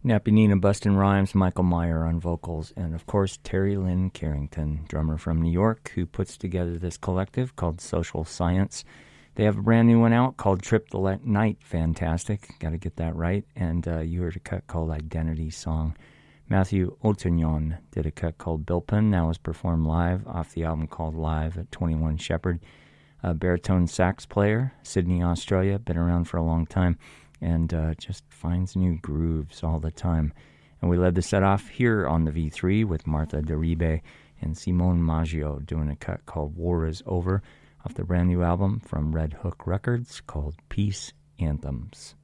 Nappy Nina bustin' rhymes, Michael Meyer on vocals, and of course Terry Lynn Carrington, drummer from New York, who puts together this collective called Social Science. They have a brand new one out called Trip the Night. Fantastic. Got to get that right. And you heard a cut called Identity Song. Matthew Otagnon did a cut called Bilpin. That was performed live off the album called Live at 21 Shepherd. A baritone sax player, Sydney, Australia, been around for a long time, and just finds new grooves all the time. And we led the set off here on the V3 with Martha Deribe and Simone Maggio doing a cut called War is Over off the brand new album from Red Hook Records called Peace Anthems.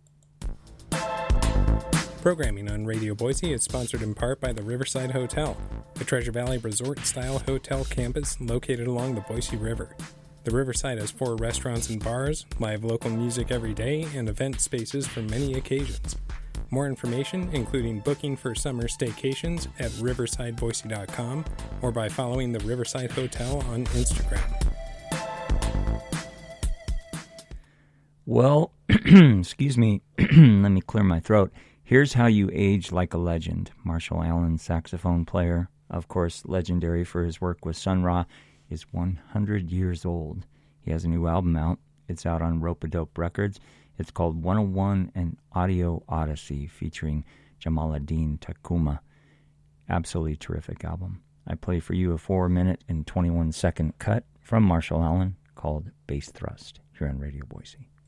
Programming on Radio Boise is sponsored in part by the Riverside Hotel, a Treasure Valley resort-style hotel campus located along the Boise River. The Riverside has 4 restaurants and bars, live local music every day, and event spaces for many occasions. More information, including booking for summer staycations, at riversideboise.com or by following the Riverside Hotel on Instagram. Well, excuse me, let me clear my throat. Here's how you age like a legend. Marshall Allen, saxophone player, of course, legendary for his work with Sun Ra, is 100 years old. He has a new album out. It's out on Rope-A-Dope Records. It's called 101 An Audio Odyssey, featuring Jamaluddin Takuma. Absolutely terrific album. I play for you a 4-minute and 21-second cut from Marshall Allen called Bass Thrust here on Radio Boise.